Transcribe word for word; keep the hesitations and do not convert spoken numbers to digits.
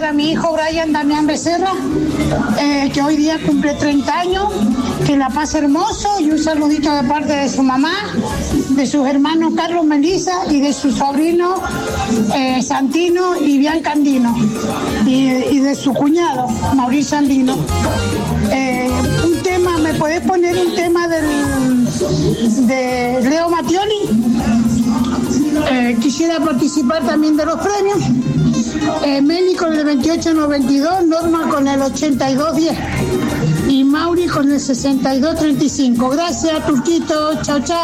para mi hijo Brian Damián Becerra, eh, que hoy día cumple treinta años, que la pase hermoso, y un saludito de parte de su mamá, de sus hermanos Carlos, Melissa y de su sobrino eh, Santino y Bianca Andino, y, y de su cuñado Mauricio Andino. Eh, un tema, ¿me podés poner un tema del, de Leo Mattioli? Eh, quisiera participar también de los premios. Eh, Meli con el veintiocho noventa y dos, Norma con el ochenta y dos diez y Mauri con el sesenta y dos treinta y cinco. Gracias, Turquito. Chao, chao.